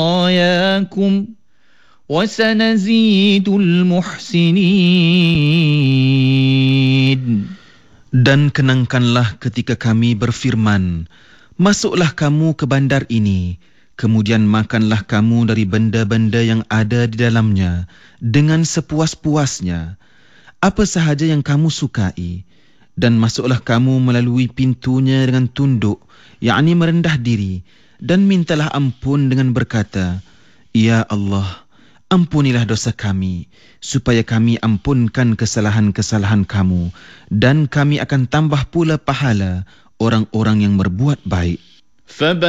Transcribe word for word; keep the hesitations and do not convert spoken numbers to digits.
خطاياكم وسنزيد المحسنين. Dan kenangkanlah ketika kami berfirman, masuklah kamu ke bandar ini, kemudian makanlah kamu dari benda-benda yang ada di dalamnya dengan sepuas-puasnya, apa sahaja yang kamu sukai, dan masuklah kamu melalui pintunya dengan tunduk, yakni merendah diri, dan mintalah ampun dengan berkata, Ya Allah, ampunilah dosa kami, supaya kami ampunkan kesalahan-kesalahan kamu, dan kami akan tambah pula pahala orang-orang yang berbuat baik.